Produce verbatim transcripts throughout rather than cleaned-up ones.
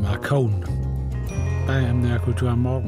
Marcone bei M D R Kultur am Morgen.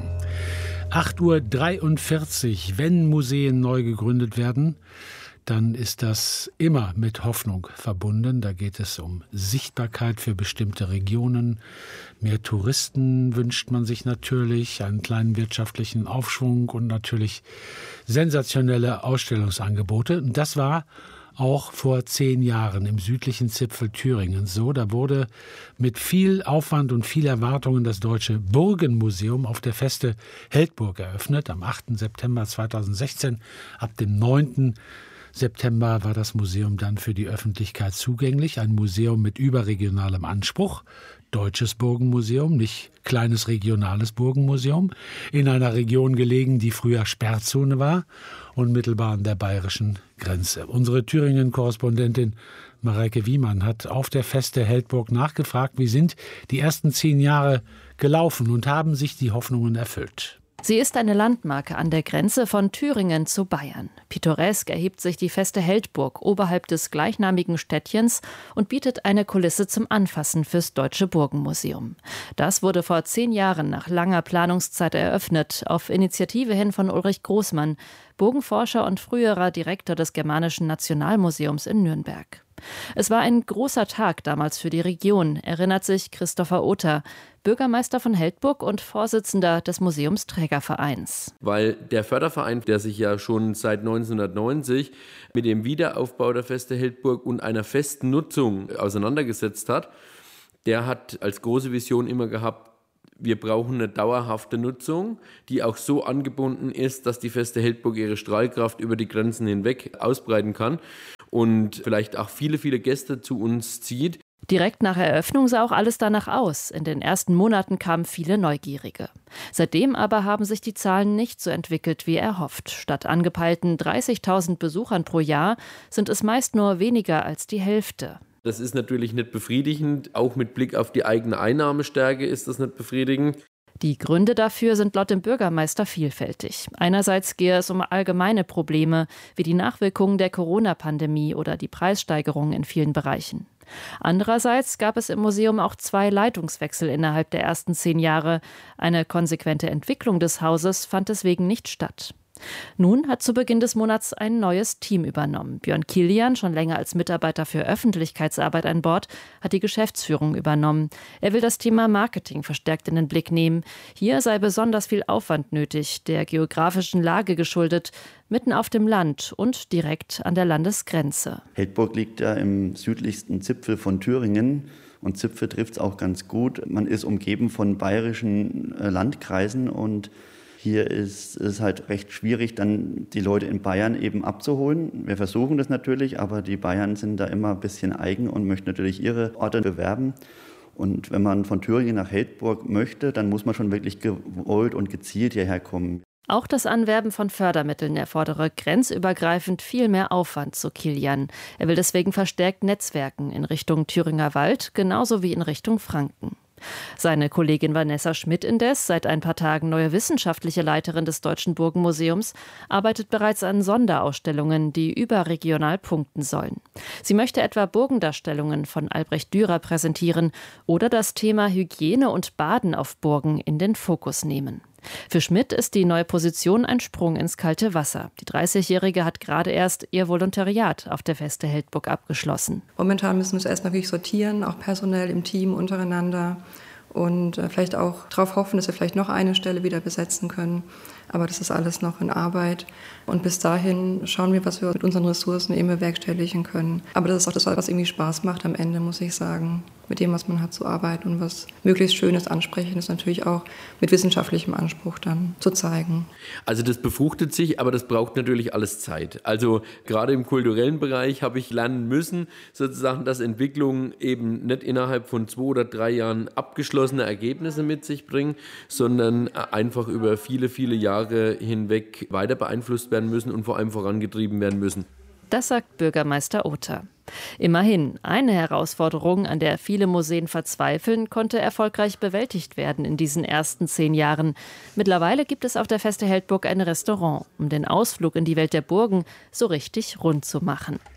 acht Uhr dreiundvierzig. Wenn Museen neu gegründet werden, dann ist das immer mit Hoffnung verbunden. Da geht es um Sichtbarkeit für bestimmte Regionen. Mehr Touristen wünscht man sich natürlich, einen kleinen wirtschaftlichen Aufschwung und natürlich sensationelle Ausstellungsangebote. Und das war auch vor zehn Jahren im südlichen Zipfel Thüringens so. Da wurde mit viel Aufwand und viel Erwartungen das Deutsche Burgenmuseum auf der Feste Heldburg eröffnet. Am achten September zweitausendsechzehn. Ab dem neunten September war das Museum dann für die Öffentlichkeit zugänglich. Ein Museum mit überregionalem Anspruch. Deutsches Burgenmuseum, nicht kleines regionales Burgenmuseum. In einer Region gelegen, die früher Sperrzone war, unmittelbar an der bayerischen Grenze. Unsere Thüringen-Korrespondentin Mareike Wiemann hat auf der Feste Heldburg nachgefragt, wie sind die ersten zehn Jahre gelaufen und haben sich die Hoffnungen erfüllt. Sie ist eine Landmarke an der Grenze von Thüringen zu Bayern. Pittoresk erhebt sich die Feste Heldburg oberhalb des gleichnamigen Städtchens und bietet eine Kulisse zum Anfassen fürs Deutsche Burgenmuseum. Das wurde vor zehn Jahren nach langer Planungszeit eröffnet, auf Initiative hin von Ulrich Großmann, Burgenforscher und früherer Direktor des Germanischen Nationalmuseums in Nürnberg. Es war ein großer Tag damals für die Region, erinnert sich Christopher Oter, Bürgermeister von Heldburg und Vorsitzender des Museumsträgervereins. Weil der Förderverein, der sich ja schon seit neunzehnhundertneunzig mit dem Wiederaufbau der Feste Heldburg und einer festen Nutzung auseinandergesetzt hat, der hat als große Vision immer gehabt, wir brauchen eine dauerhafte Nutzung, die auch so angebunden ist, dass die Feste Heldburg ihre Strahlkraft über die Grenzen hinweg ausbreiten kann und vielleicht auch viele, viele Gäste zu uns zieht. Direkt nach Eröffnung sah auch alles danach aus. In den ersten Monaten kamen viele Neugierige. Seitdem aber haben sich die Zahlen nicht so entwickelt wie erhofft. Statt angepeilten dreißigtausend Besuchern pro Jahr sind es meist nur weniger als die Hälfte. Das ist natürlich nicht befriedigend. Auch mit Blick auf die eigene Einnahmestärke ist das nicht befriedigend. Die Gründe dafür sind laut dem Bürgermeister vielfältig. Einerseits gehe es um allgemeine Probleme wie die Nachwirkungen der Corona-Pandemie oder die Preissteigerungen in vielen Bereichen. Andererseits gab es im Museum auch zwei Leitungswechsel innerhalb der ersten zehn Jahre. Eine konsequente Entwicklung des Hauses fand deswegen nicht statt. Nun hat zu Beginn des Monats ein neues Team übernommen. Björn Kilian, schon länger als Mitarbeiter für Öffentlichkeitsarbeit an Bord, hat die Geschäftsführung übernommen. Er will das Thema Marketing verstärkt in den Blick nehmen. Hier sei besonders viel Aufwand nötig, der geografischen Lage geschuldet, mitten auf dem Land und direkt an der Landesgrenze. Heldburg liegt ja im südlichsten Zipfel von Thüringen. Und Zipfel trifft es auch ganz gut. Man ist umgeben von bayerischen Landkreisen und hier ist es halt recht schwierig, dann die Leute in Bayern eben abzuholen. Wir versuchen das natürlich, aber die Bayern sind da immer ein bisschen eigen und möchten natürlich ihre Orte bewerben. Und wenn man von Thüringen nach Heldburg möchte, dann muss man schon wirklich gewollt und gezielt hierher kommen. Auch das Anwerben von Fördermitteln erfordere grenzübergreifend viel mehr Aufwand, so Kilian. Er will deswegen verstärkt netzwerken in Richtung Thüringer Wald, genauso wie in Richtung Franken. Seine Kollegin Vanessa Schmidt indes, seit ein paar Tagen neue wissenschaftliche Leiterin des Deutschen Burgenmuseums, arbeitet bereits an Sonderausstellungen, die überregional punkten sollen. Sie möchte etwa Burgendarstellungen von Albrecht Dürer präsentieren oder das Thema Hygiene und Baden auf Burgen in den Fokus nehmen. Für Schmidt ist die neue Position ein Sprung ins kalte Wasser. Die dreißigjährige hat gerade erst ihr Volontariat auf der Feste Heldburg abgeschlossen. Momentan müssen wir es erst natürlich sortieren, auch personell im Team untereinander und äh, vielleicht auch darauf hoffen, dass wir vielleicht noch eine Stelle wieder besetzen können. Aber das ist alles noch in Arbeit. Und bis dahin schauen wir, was wir mit unseren Ressourcen eben bewerkstelligen können. Aber das ist auch das, was irgendwie Spaß macht am Ende, muss ich sagen. Mit dem, was man hat, zu arbeiten und was möglichst Schönes, Ansprechendes natürlich auch mit wissenschaftlichem Anspruch dann zu zeigen. Also das befruchtet sich, aber das braucht natürlich alles Zeit. Also gerade im kulturellen Bereich habe ich lernen müssen, sozusagen, dass Entwicklungen eben nicht innerhalb von zwei oder drei Jahren abgeschlossene Ergebnisse mit sich bringen, sondern einfach über viele, viele Jahre hinweg weiter beeinflusst werden müssen und vor allem vorangetrieben werden müssen. Das sagt Bürgermeister Oter. Immerhin, eine Herausforderung, an der viele Museen verzweifeln, konnte erfolgreich bewältigt werden in diesen ersten zehn Jahren. Mittlerweile gibt es auf der Feste Heldburg ein Restaurant, um den Ausflug in die Welt der Burgen so richtig rund zu machen.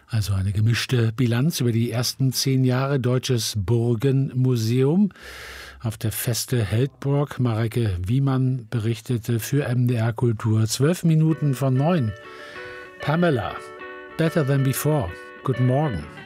Also eine gemischte Bilanz über die ersten zehn Jahre Deutsches Burgenmuseum auf der Feste Heldburg. Mareike Wiemann berichtete für M D R Kultur. Zwölf Minuten von neun. Pamela, Better Than Before. Guten Morgen.